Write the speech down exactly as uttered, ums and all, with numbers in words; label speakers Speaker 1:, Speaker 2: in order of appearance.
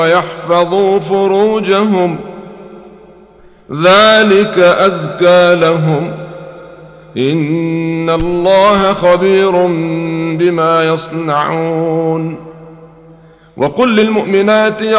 Speaker 1: ويحفظوا فروجهم ذلك أزكى لهم إن الله خبير بما يصنعون. وقل للمؤمنات